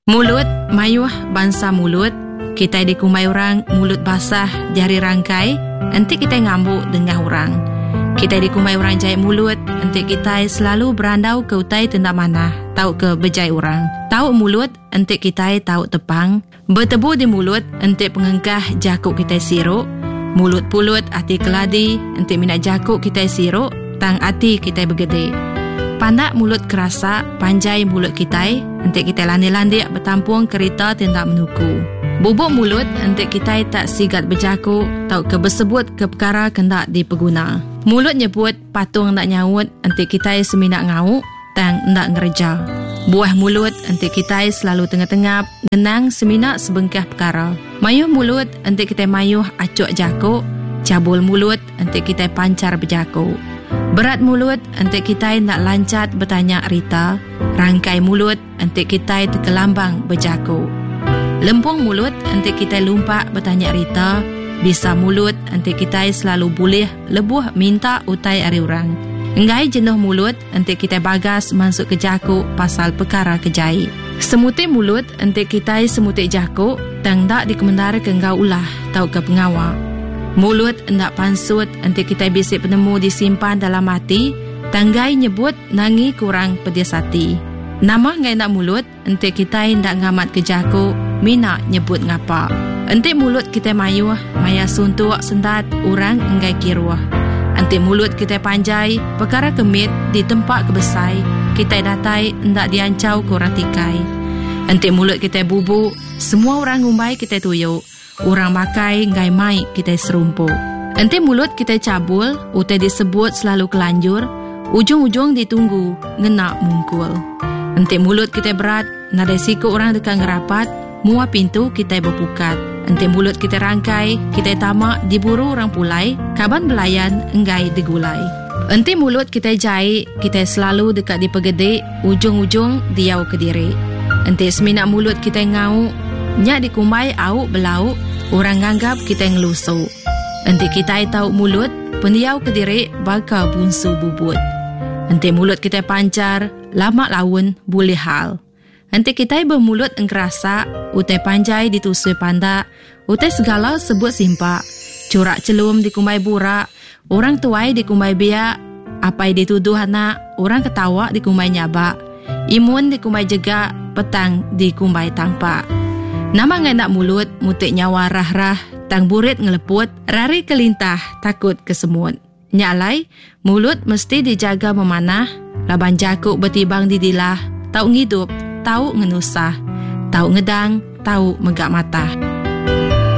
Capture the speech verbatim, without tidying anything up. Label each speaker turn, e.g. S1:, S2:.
S1: Mulut mayuh bangsa mulut. Kita dikumai orang mulut basah jari rangkai, nanti kita ngambuk dengan orang. Kita dikumai orang jahit mulut, nanti kita selalu berandau ke utai tenda mana, tahu ke bejai orang. Tahu mulut, nanti kita tahu tepang. Bertebu di mulut, nanti pengengkah jakuk kita siruk. Mulut pulut hati keladi, nanti minat jakuk kita siruk, tang hati kita bergede. Pandak mulut kerasa, panjai mulut kita, nanti kita landi-landi bertampung kereta tenda menuku. Bubuk mulut, nanti kita tak sigat berjakuk, tahu ke bersebut ke perkara kendak dipeguna. Mulut nyebut patung nak nyaut, nanti kita seminat ngauk, tang nak ngereja. Buah mulut, nanti kita selalu tengah-tengah, ngenang seminat sebengkah perkara. Mayuh mulut, nanti kita mayuh acuk jakuk. Cabul mulut, nanti kita pancar berjakuk. Berat mulut, nanti kita nak lancat bertanya rita. Rangkai mulut, nanti kita terkelambang berjakuk. Lempung mulut, nanti kita lumpak bertanya rita. Bisa mulut, nanti kita selalu boleh lebuh minta utai ari orang. Enggai jenuh mulut, nanti kita bagas masuk ke jakuk pasal perkara kejai. Semutik mulut, nanti kita semutik jakuk, tang tak dikemendara ke engkau ulah, tahu ke pengawal. Mulut hendak pansut, nanti kita bisik penemu disimpan dalam hati, tanggai nyebut nangi kurang pedes hati. Nama ngai nak mulut, nanti kita hendak ngamat ke jakuk, mina nyebut ngapa. Nanti mulut kita mayuh, maya suntuk sendat orang enggai kiruah. Nanti mulut kita panjai, perkara kemit di tempat kebesai, kita datai hendak diancau kurang tikai. Nanti mulut kita bubuk, semua orang ngumbai kita tuyuk. Orang makai ngai mai kita serumpuk. Nanti mulut kita cabul, utai disebut selalu kelanjur, ujung-ujung ditunggu, ngena mungkul. Nanti mulut kita berat, nada siku orang dekat ngerapat, mua pintu kita berpukat. Nanti mulut kita rangkai, kita tamak diburu orang pulai, kaban belayan enggai digulai. Nanti mulut kita jahit, kita selalu dekat dipegede, ujung-ujung diau ke diri. Nanti seminat mulut kita ngau, nyak dikumbai au belau, orang nganggap kita ngelusuk. Nanti kita tahu mulut, pendiau ke diri bakal bunsu bubut. Nanti mulut kita pancar, lama lawan boleh hal. Nanti kita bermulut engkerasa, utai panjai ditusui pandak, utai segala sebut simpak. Curak celum dikumbai burak, orang tuai dikumbai biak, apai dituduh anak, orang ketawa dikumbai nyabak. Imun dikumbai jegak, petang dikumbai tampak. Nama ngai nak mulut, mutik nyawa rah-rah, tang burit ngeleput, rari kelintah, takut kesemut. Nyalai, mulut mesti dijaga memanah, laban jakuk bertibang di dilah, tau ngidup, tau ngenusah, tau ngedang, tau megak mata.